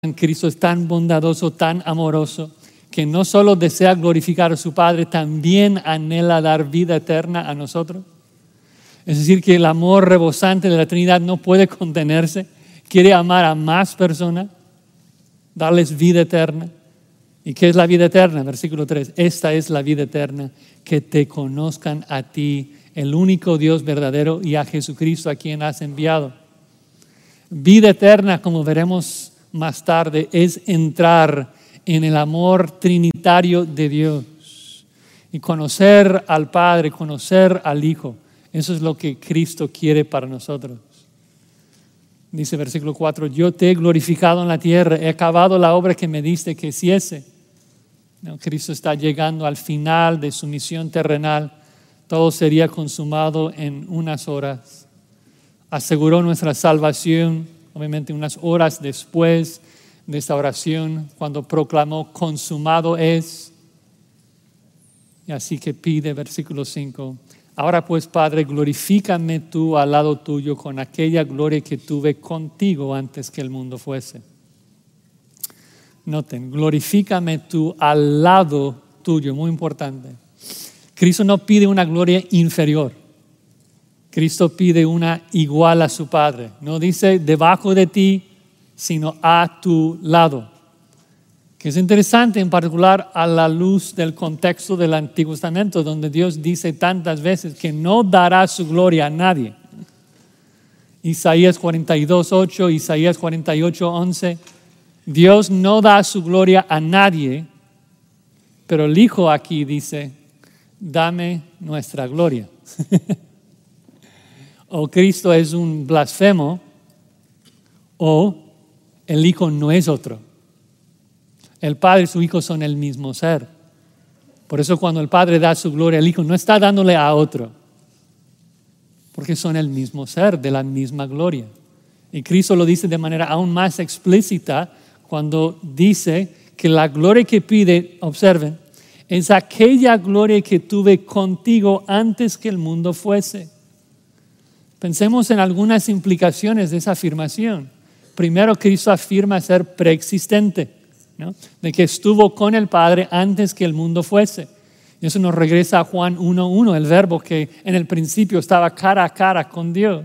Cristo es tan bondadoso, tan amoroso, que no solo desea glorificar a su Padre, también anhela dar vida eterna a nosotros. Es decir, que el amor rebosante de la Trinidad no puede contenerse, quiere amar a más personas, darles vida eterna. ¿Y qué es la vida eterna? Versículo 3, esta es la vida eterna, que te conozcan a ti, el único Dios verdadero, y a Jesucristo a quien has enviado. Vida eterna, como veremos más tarde, es entrar en el amor trinitario de Dios y conocer al Padre, conocer al Hijo. Eso es lo que Cristo quiere para nosotros. Dice versículo 4, yo te he glorificado en la tierra, he acabado la obra que me diste que hiciese. No, Cristo está llegando al final de su misión terrenal. Todo sería consumado en unas horas. Aseguró nuestra salvación, obviamente unas horas después de esta oración, cuando proclamó consumado es. Y así que pide, versículo 5, ahora pues, Padre, glorifícame tú al lado tuyo con aquella gloria que tuve contigo antes que el mundo fuese. Noten, glorifícame tú al lado tuyo, muy importante. Cristo no pide una gloria inferior. Cristo pide una igual a su Padre. No dice debajo de ti, sino a tu lado. Que es interesante en particular a la luz del contexto del Antiguo Testamento, donde Dios dice tantas veces que no dará su gloria a nadie. Isaías 42:8, Isaías 48:11. Dios no da su gloria a nadie, pero el Hijo aquí dice, dame nuestra gloria. O Cristo es un blasfemo, o el Hijo no es otro. El Padre y su Hijo son el mismo ser. Por eso cuando el Padre da su gloria al Hijo, no está dándole a otro, porque son el mismo ser, de la misma gloria. Y Cristo lo dice de manera aún más explícita cuando dice que la gloria que pide, observen, es aquella gloria que tuve contigo antes que el mundo fuese. Pensemos en algunas implicaciones de esa afirmación. Primero, Cristo afirma ser preexistente, ¿no? De que estuvo con el Padre antes que el mundo fuese. Y eso nos regresa a Juan 1:1, el verbo que en el principio estaba cara a cara con Dios.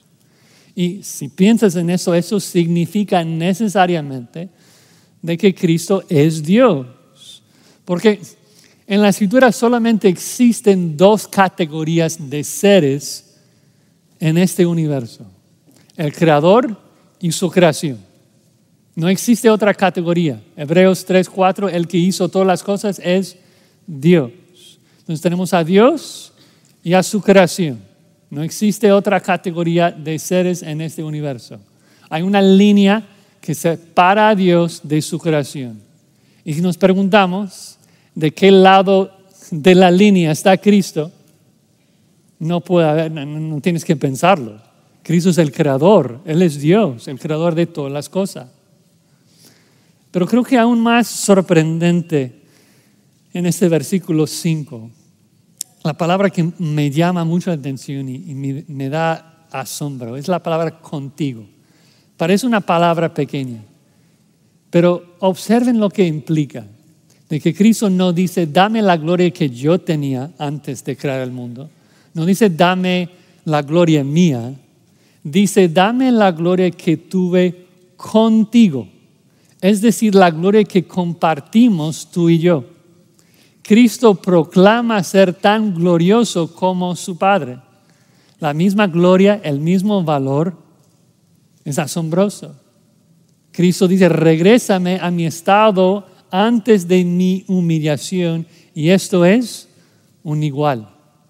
Y si piensas en eso, eso significa necesariamente de que Cristo es Dios. Porque en la Escritura solamente existen dos categorías de seres en este universo: el Creador y su creación. No existe otra categoría. Hebreos 3:4, el que hizo todas las cosas es Dios. Entonces tenemos a Dios y a su creación. No existe otra categoría de seres en este universo. Hay una línea que separa a Dios de su creación. Y si nos preguntamos de qué lado de la línea está Cristo, no puede haber, no tienes que pensarlo. Cristo es el creador, Él es Dios, el creador de todas las cosas. Pero creo que aún más sorprendente en este versículo 5, la palabra que me llama mucho la atención y me da asombro, es la palabra contigo. Parece una palabra pequeña, pero observen lo que implica. De que Cristo no dice, dame la gloria que yo tenía antes de crear el mundo. No dice, dame la gloria mía. Dice, dame la gloria que tuve contigo. Es decir, la gloria que compartimos tú y yo. Cristo proclama ser tan glorioso como su Padre. La misma gloria, el mismo valor. Es asombroso. Cristo dice, regrésame a mi estado antes de mi humillación. Y esto es un igual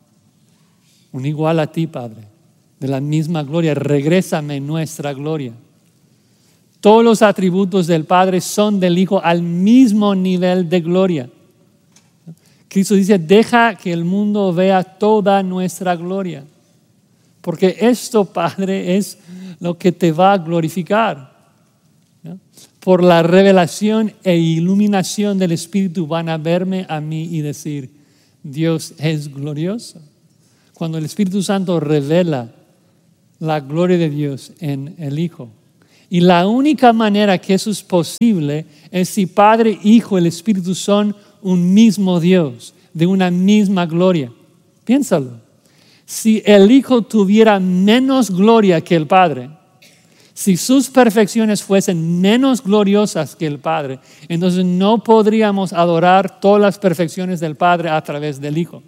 a ti, Padre, de la misma gloria. Regrésame nuestra gloria. Todos los atributos del Padre son del Hijo al mismo nivel de gloria. Cristo dice, deja que el mundo vea toda nuestra gloria, porque esto, Padre, es lo que te va a glorificar, ¿no? Por la revelación e iluminación del Espíritu van a verme a mí y decir, Dios es glorioso. Cuando el Espíritu Santo revela la gloria de Dios en el Hijo. Y la única manera que eso es posible es si Padre, Hijo, el Espíritu son un mismo Dios, de una misma gloria. Piénsalo. Si el Hijo tuviera menos gloria que el Padre, si sus perfecciones fuesen menos gloriosas que el Padre, entonces no podríamos adorar todas las perfecciones del Padre a través del Hijo.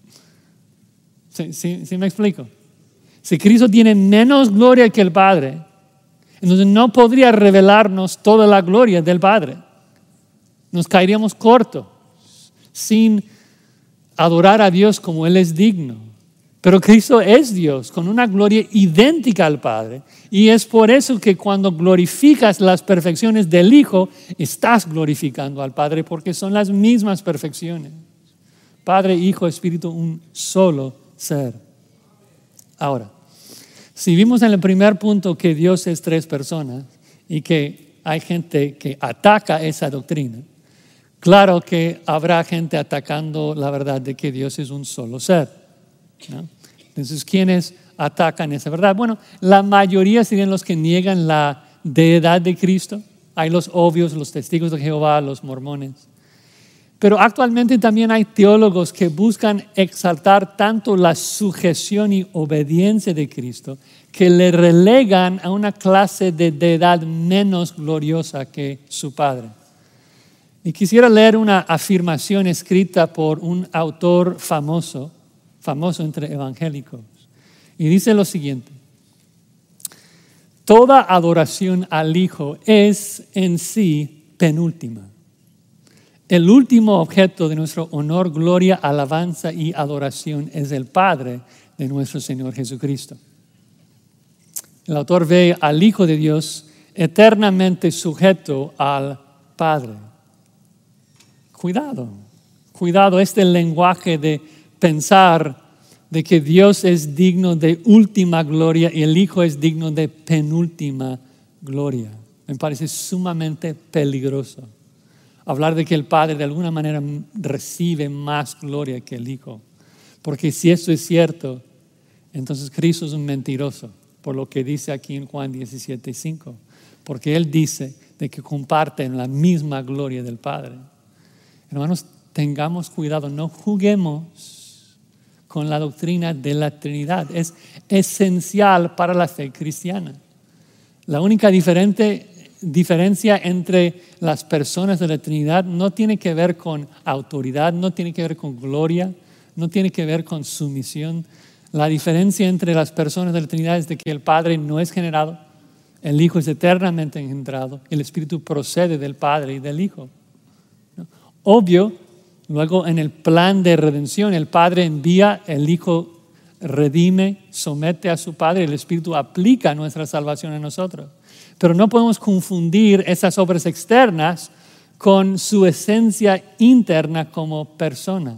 ¿Sí me explico? Si Cristo tiene menos gloria que el Padre, entonces no podría revelarnos toda la gloria del Padre. Nos caeríamos cortos sin adorar a Dios como Él es digno. Pero Cristo es Dios con una gloria idéntica al Padre. Y es por eso que cuando glorificas las perfecciones del Hijo, estás glorificando al Padre porque son las mismas perfecciones. Padre, Hijo, Espíritu, un solo ser. Ahora, si vimos en el primer punto que Dios es tres personas y que hay gente que ataca esa doctrina, claro que habrá gente atacando la verdad de que Dios es un solo ser, ¿no? Entonces, ¿quiénes atacan esa verdad? Bueno, la mayoría serían los que niegan la deidad de Cristo. Hay los obvios, los testigos de Jehová, los mormones. Pero actualmente también hay teólogos que buscan exaltar tanto la sujeción y obediencia de Cristo que le relegan a una clase de deidad menos gloriosa que su Padre. Y quisiera leer una afirmación escrita por un autor famoso entre evangélicos. Y dice lo siguiente: toda adoración al Hijo es en sí penúltima. El último objeto de nuestro honor, gloria, alabanza y adoración es el Padre de nuestro Señor Jesucristo. El autor ve al Hijo de Dios eternamente sujeto al Padre. Cuidado, este lenguaje de pensar de que Dios es digno de última gloria y el Hijo es digno de penúltima gloria. Me parece sumamente peligroso. Hablar de que el Padre de alguna manera recibe más gloria que el Hijo. Porque si eso es cierto, entonces Cristo es un mentiroso, por lo que dice aquí en Juan 17:5. Porque Él dice de que comparten la misma gloria del Padre. Hermanos, tengamos cuidado, no juguemos con la doctrina de la Trinidad. Es esencial para la fe cristiana. La única diferencia entre las personas de la Trinidad no tiene que ver con autoridad, no tiene que ver con gloria, no tiene que ver con sumisión. La diferencia entre las personas de la Trinidad es de que el Padre no es generado, el Hijo es eternamente engendrado, el Espíritu procede del Padre y del Hijo. Obvio, luego en el plan de redención, el Padre envía, el Hijo redime, somete a su Padre, el Espíritu aplica nuestra salvación a nosotros. Pero no podemos confundir esas obras externas con su esencia interna como persona.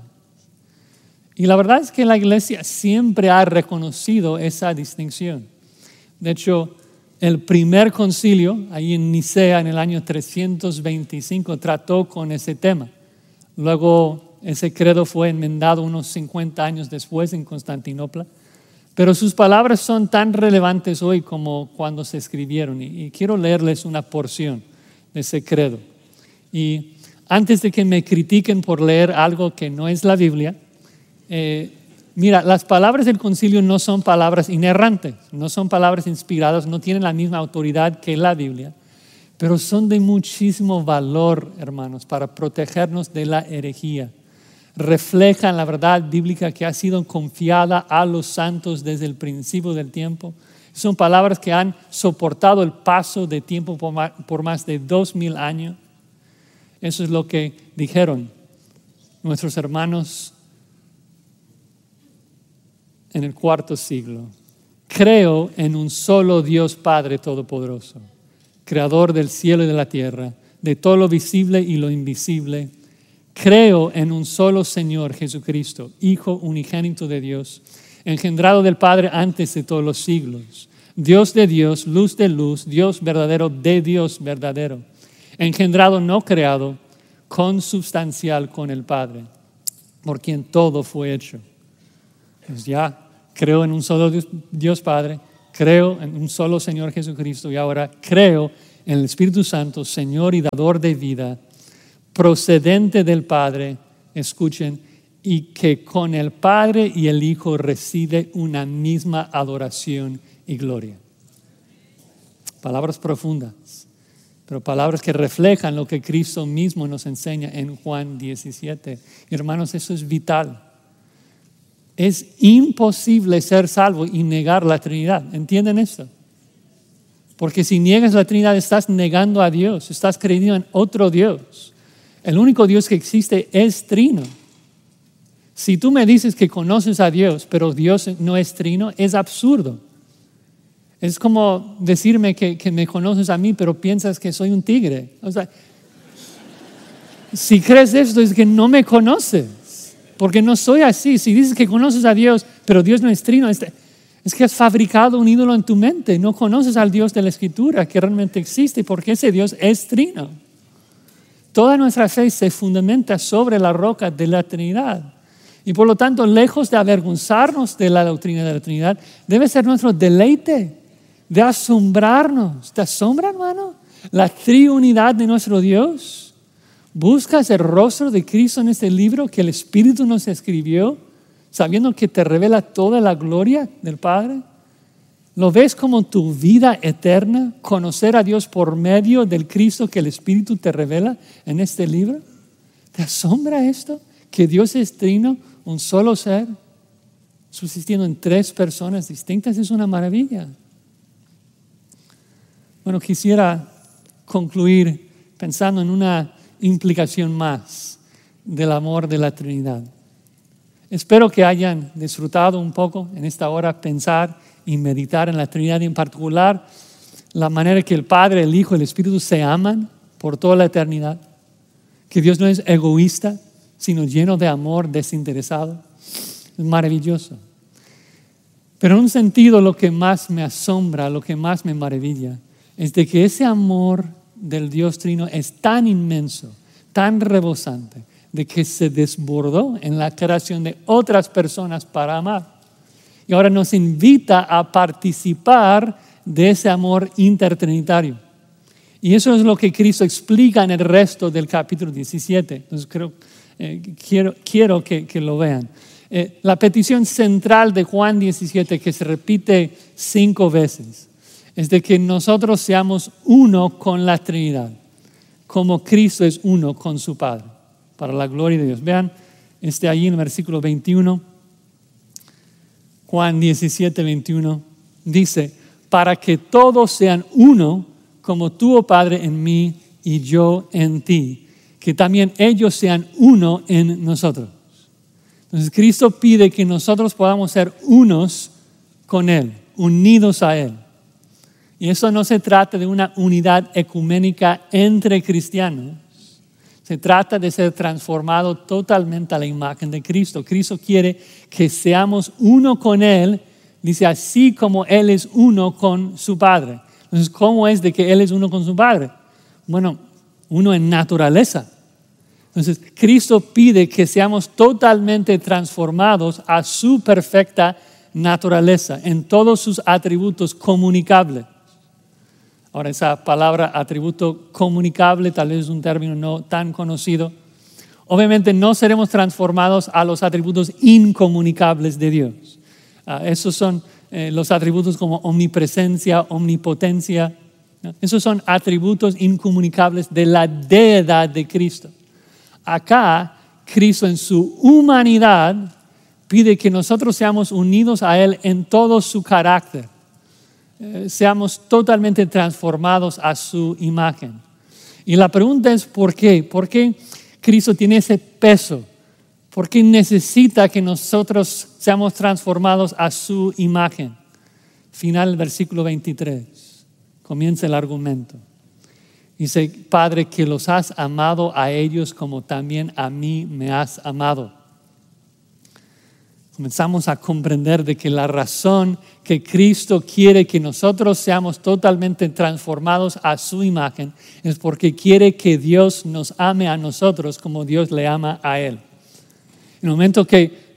Y la verdad es que la Iglesia siempre ha reconocido esa distinción. De hecho, el primer concilio, ahí en Nicea, en el año 325, trató con ese tema. Luego, ese credo fue enmendado unos 50 años después en Constantinopla. Pero sus palabras son tan relevantes hoy como cuando se escribieron. Y quiero leerles una porción de ese credo. Y antes de que me critiquen por leer algo que no es la Biblia, mira, las palabras del concilio no son palabras inerrantes, no son palabras inspiradas, no tienen la misma autoridad que la Biblia, pero son de muchísimo valor, hermanos, para protegernos de la herejía. Reflejan la verdad bíblica que ha sido confiada a los santos desde el principio del tiempo. Son palabras que han soportado el paso de tiempo por más de 2000 años. Eso es lo que dijeron nuestros hermanos en el IV siglo. Creo en un solo Dios Padre Todopoderoso, Creador del cielo y de la tierra, de todo lo visible y lo invisible. Creo en un solo Señor Jesucristo, Hijo unigénito de Dios, engendrado del Padre antes de todos los siglos, Dios de Dios, luz de luz, Dios verdadero de Dios verdadero, engendrado no creado, consubstancial con el Padre, por quien todo fue hecho. Pues ya creo en un solo Dios Padre, creo en un solo Señor Jesucristo y ahora creo en el Espíritu Santo, Señor y dador de vida, procedente del Padre, escuchen, y que con el Padre y el Hijo recibe una misma adoración y gloria. Palabras profundas, pero palabras que reflejan lo que Cristo mismo nos enseña en Juan 17. Hermanos, eso es vital. Es imposible ser salvo y negar la Trinidad. ¿Entienden esto? Porque si niegas la Trinidad, estás negando a Dios, estás creyendo en otro Dios. El único Dios que existe es trino. Si tú me dices que conoces a Dios, pero Dios no es trino, es absurdo. Es como decirme que me conoces a mí, pero piensas que soy un tigre. O sea, si crees esto es que no me conoces, porque no soy así. Si dices que conoces a Dios, pero Dios no es trino, es que has fabricado un ídolo en tu mente. No conoces al Dios de la Escritura que realmente existe, porque ese Dios es trino. Toda nuestra fe se fundamenta sobre la roca de la Trinidad. Y por lo tanto, lejos de avergonzarnos de la doctrina de la Trinidad, debe ser nuestro deleite de asombrarnos. ¿Te asombra, hermano? La triunidad de nuestro Dios. ¿Buscas el rostro de Cristo en este libro que el Espíritu nos escribió, sabiendo que te revela toda la gloria del Padre? ¿Lo ves como tu vida eterna, conocer a Dios por medio del Cristo que el Espíritu te revela en este libro? ¿Te asombra esto? Que Dios es trino, un solo ser, subsistiendo en tres personas distintas, es una maravilla. Bueno, quisiera concluir pensando en una implicación más del amor de la Trinidad. Espero que hayan disfrutado un poco en esta hora pensar y meditar en la Trinidad y en particular la manera que el Padre, el Hijo y el Espíritu se aman por toda la eternidad. Que Dios no es egoísta, sino lleno de amor desinteresado. Es maravilloso. Pero en un sentido lo que más me asombra, lo que más me maravilla, es de que ese amor del Dios Trino es tan inmenso, tan rebosante, de que se desbordó en la creación de otras personas para amar. Y ahora nos invita a participar de ese amor intertrinitario. Y eso es lo que Cristo explica en el resto del capítulo 17. Entonces quiero que lo vean. La petición central de Juan 17, que se repite 5 veces, es de que nosotros seamos uno con la Trinidad, como Cristo es uno con su Padre, para la gloria de Dios. Vean, allí en el versículo 21, Juan 17, 21, dice, para que todos sean uno, como tú, oh Padre, en mí y yo en ti, que también ellos sean uno en nosotros. Entonces Cristo pide que nosotros podamos ser unos con Él, unidos a Él. Y eso no se trata de una unidad ecuménica entre cristianos. Se trata de ser transformado totalmente a la imagen de Cristo. Cristo quiere que seamos uno con Él, dice, así como Él es uno con su Padre. Entonces, ¿cómo es de que Él es uno con su Padre? Bueno, uno en naturaleza. Entonces, Cristo pide que seamos totalmente transformados a su perfecta naturaleza, en todos sus atributos comunicables. Ahora, esa palabra atributo comunicable tal vez es un término no tan conocido. Obviamente no seremos transformados a los atributos incomunicables de Dios. Esos son los atributos como omnipresencia, omnipotencia. Esos son atributos incomunicables de la deidad de Cristo. Acá, Cristo en su humanidad pide que nosotros seamos unidos a Él en todo su carácter. Seamos totalmente transformados a su imagen. Y la pregunta es ¿por qué? ¿Por qué Cristo tiene ese peso? ¿Por qué necesita que nosotros seamos transformados a su imagen? Final del versículo 23. Comienza el argumento. Dice, Padre, que los has amado a ellos como también a mí me has amado. Comenzamos a comprender de que la razón que Cristo quiere que nosotros seamos totalmente transformados a su imagen es porque quiere que Dios nos ame a nosotros como Dios le ama a Él. En el momento que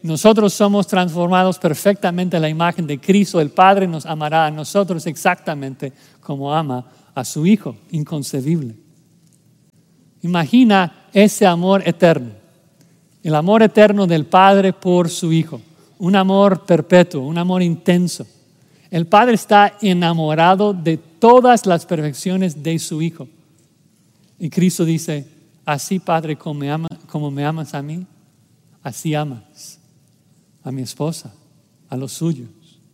nosotros somos transformados perfectamente a la imagen de Cristo, el Padre nos amará a nosotros exactamente como ama a su Hijo. Inconcebible. Imagina ese amor eterno. El amor eterno del Padre por su Hijo. Un amor perpetuo, un amor intenso. El Padre está enamorado de todas las perfecciones de su Hijo. Y Cristo dice, así Padre como me amas a mí, así amas a mi esposa, a los suyos.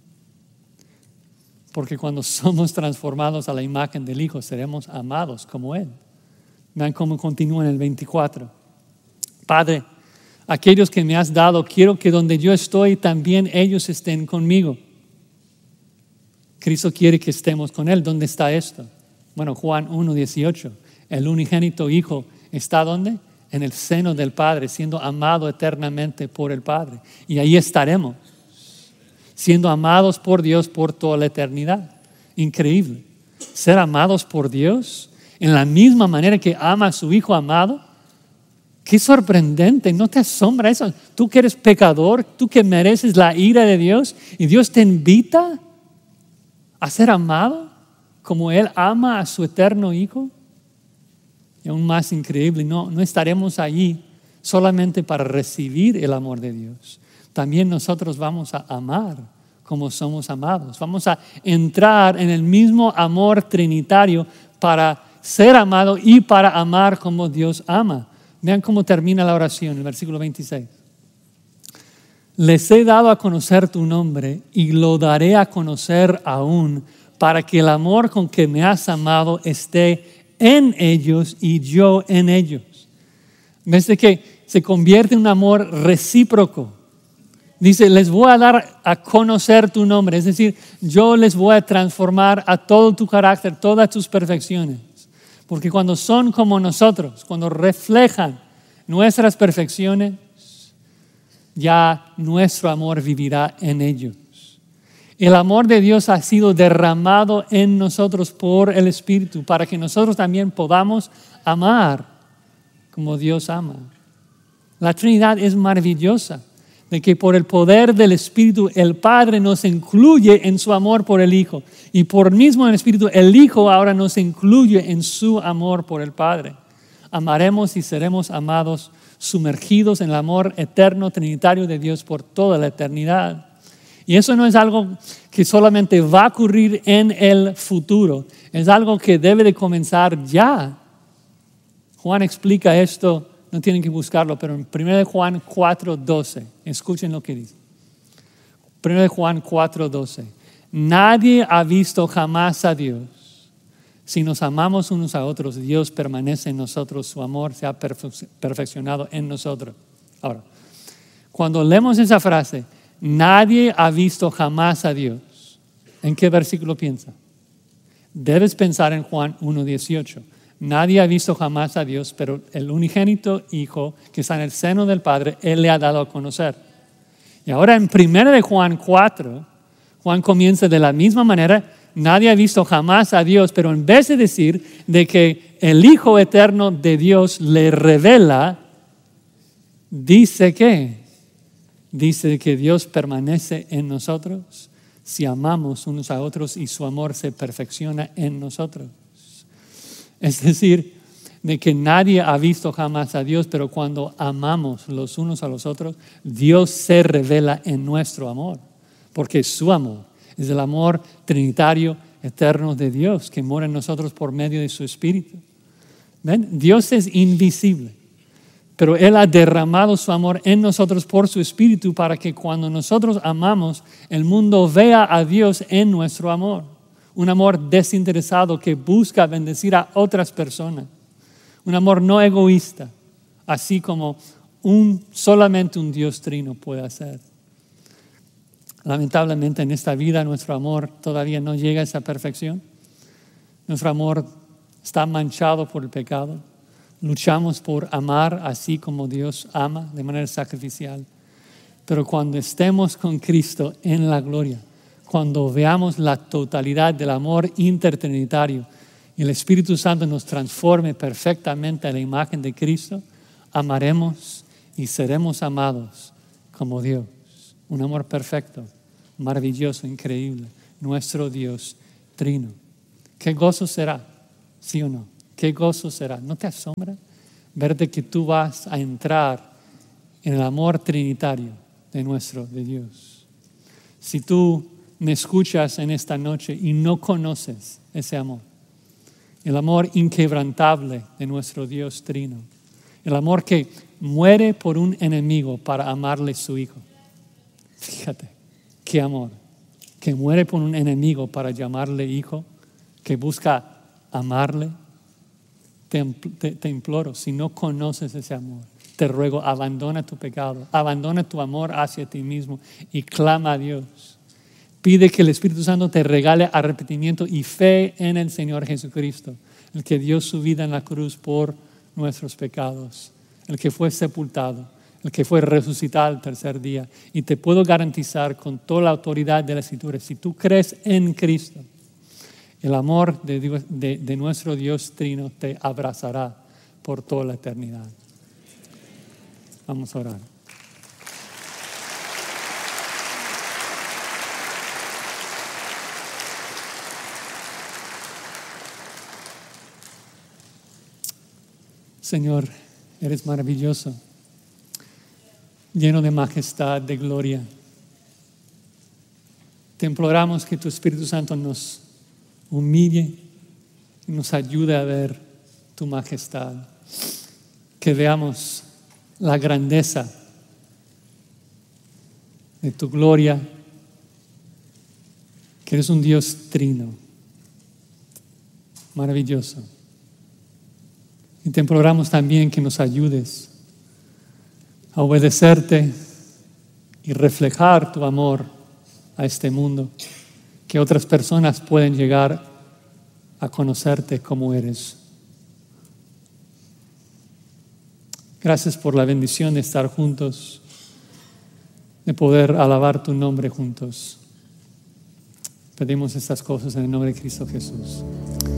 Porque cuando somos transformados a la imagen del Hijo, seremos amados como Él. Vean cómo continúa en el 24. Padre, aquellos que me has dado, quiero que donde yo estoy, también ellos estén conmigo. Cristo quiere que estemos con Él. ¿Dónde está esto? Bueno, Juan 1:18. El unigénito Hijo está ¿dónde? En el seno del Padre, siendo amado eternamente por el Padre. Y ahí estaremos, siendo amados por Dios por toda la eternidad. Increíble. Ser amados por Dios en la misma manera que ama a su Hijo amado. Qué sorprendente, ¿no te asombra eso? Tú que eres pecador, tú que mereces la ira de Dios, y Dios te invita a ser amado como Él ama a su eterno Hijo. Y aún más increíble, no estaremos allí solamente para recibir el amor de Dios. También nosotros vamos a amar como somos amados. Vamos a entrar en el mismo amor trinitario para ser amado y para amar como Dios ama. Vean cómo termina la oración, el versículo 26. Les he dado a conocer tu nombre y lo daré a conocer aún, para que el amor con que me has amado esté en ellos y yo en ellos. ¿Ves de que se convierte en un amor recíproco? Dice, les voy a dar a conocer tu nombre. Es decir, yo les voy a transformar a todo tu carácter, todas tus perfecciones. Porque cuando son como nosotros, cuando reflejan nuestras perfecciones, ya nuestro amor vivirá en ellos. El amor de Dios ha sido derramado en nosotros por el Espíritu para que nosotros también podamos amar como Dios ama. La Trinidad es maravillosa, de que por el poder del Espíritu el Padre nos incluye en su amor por el Hijo, y por mismo el Espíritu el Hijo ahora nos incluye en su amor por el Padre. Amaremos y seremos amados, sumergidos en el amor eterno trinitario de Dios por toda la eternidad. Y eso no es algo que solamente va a ocurrir en el futuro, es algo que debe de comenzar ya. Juan explica esto, no tienen que buscarlo, pero en 1 Juan 4:12, escuchen lo que dice. 1 Juan 4:12, nadie ha visto jamás a Dios. Si nos amamos unos a otros, Dios permanece en nosotros, su amor se ha perfeccionado en nosotros. Ahora, cuando leemos esa frase, nadie ha visto jamás a Dios, ¿en qué versículo piensa? Debes pensar en Juan 1:18. Nadie ha visto jamás a Dios, pero el unigénito Hijo que está en el seno del Padre, Él le ha dado a conocer. Y ahora en 1 Juan 4, Juan comienza de la misma manera. Nadie ha visto jamás a Dios, pero en vez de decir de que el Hijo eterno de Dios le revela, dice que Dios permanece en nosotros si amamos unos a otros y su amor se perfecciona en nosotros. Es decir, de que nadie ha visto jamás a Dios, pero cuando amamos los unos a los otros, Dios se revela en nuestro amor, porque su amor es el amor trinitario eterno de Dios que mora en nosotros por medio de su Espíritu. ¿Ven? Dios es invisible, pero Él ha derramado su amor en nosotros por su Espíritu para que cuando nosotros amamos, el mundo vea a Dios en nuestro amor. Un amor desinteresado que busca bendecir a otras personas. Un amor no egoísta, así como solamente un Dios trino puede hacer. Lamentablemente en esta vida nuestro amor todavía no llega a esa perfección. Nuestro amor está manchado por el pecado. Luchamos por amar así como Dios ama, de manera sacrificial. Pero cuando estemos con Cristo en la gloria, cuando veamos la totalidad del amor intertrinitario y el Espíritu Santo nos transforme perfectamente a la imagen de Cristo, amaremos y seremos amados como Dios. Un amor perfecto, maravilloso, increíble. Nuestro Dios trino. ¿Qué gozo será? ¿Sí o no? ¿Qué gozo será? ¿No te asombra verte que tú vas a entrar en el amor trinitario de Dios? Si tú me escuchas en esta noche y no conoces ese amor, el amor inquebrantable de nuestro Dios trino, el amor que muere por un enemigo para amarle su hijo. Fíjate, qué amor, que muere por un enemigo para llamarle hijo, que busca amarle. Te imploro, si no conoces ese amor, te ruego, abandona tu pecado, abandona tu amor hacia ti mismo y clama a Dios. Pide que el Espíritu Santo te regale arrepentimiento y fe en el Señor Jesucristo, el que dio su vida en la cruz por nuestros pecados, el que fue sepultado, el que fue resucitado al tercer día. Y te puedo garantizar con toda la autoridad de la Escritura, si tú crees en Cristo, el amor de nuestro Dios trino te abrazará por toda la eternidad. Vamos a orar. Señor, eres maravilloso, lleno de majestad, de gloria. Te imploramos que tu Espíritu Santo nos humille y nos ayude a ver tu majestad, que veamos la grandeza de tu gloria, que eres un Dios trino, maravilloso. Y te imploramos también que nos ayudes a obedecerte y reflejar tu amor a este mundo, que otras personas pueden llegar a conocerte como eres. Gracias por la bendición de estar juntos, de poder alabar tu nombre juntos. Pedimos estas cosas en el nombre de Cristo Jesús.